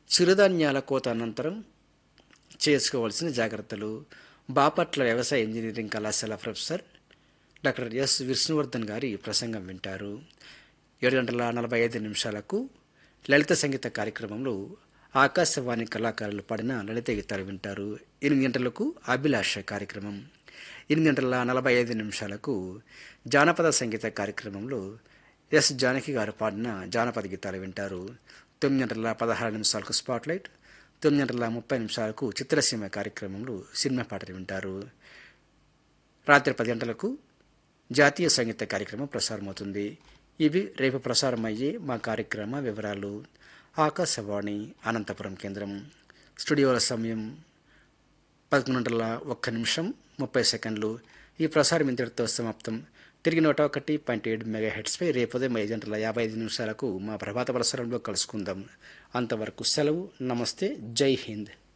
చిరుధాన్యాల కోత అనంతరం చేసుకోవాల్సిన జాగ్రత్తలు. బాపట్ల వ్యవసాయ ఇంజనీరింగ్ కళాశాల ప్రొఫెసర్ డాక్టర్ ఎస్ విష్ణువర్ధన్ గారి ప్రసంగం వింటారు. 7:45 లలిత సంగీత కార్యక్రమంలో ఆకాశవాణి కళాకారులు పాడిన లలిత గీతాలు వింటారు. 8 అభిలాష కార్యక్రమం. 8:45 జానపద సంగీత కార్యక్రమంలో ఎస్ జానకి గారు పాడిన జానపద గీతాలు వింటారు. 9:16 స్పాట్లైట్. 9:30 చిత్రసీమ కార్యక్రమంలో సినిమా పాటలు వింటారు. రాత్రి 10 జాతీయ సంగీత కార్యక్రమం ప్రసారమవుతుంది. ఇవి రేపు ప్రసారమయ్యే మా కార్యక్రమ వివరాలు. ఆకాశవాణి అనంతపురం కేంద్రం. స్టూడియోల సమయం 11:01:30. ఈ ప్రసారం ఇంతటితో సమాప్తం. తిరిగి 101.7 మెగాహెర్ట్స్పై రేపు ఉదయం 5:55 మా ప్రభాత ప్రసారంలో కలుసుకుందాం. అంతవరకు సెలవు. నమస్తే. జై హింద్.